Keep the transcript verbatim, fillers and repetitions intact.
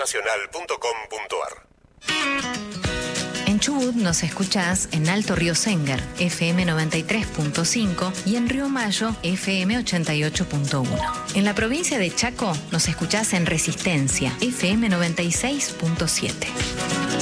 nacional punto com punto ar. En Chubut nos escuchás en Alto Río Sénger, F M noventa y tres punto cinco y en Río Mayo, F M ochenta y ocho punto uno. En la provincia de Chaco nos escuchás en Resistencia, F M noventa y seis punto siete.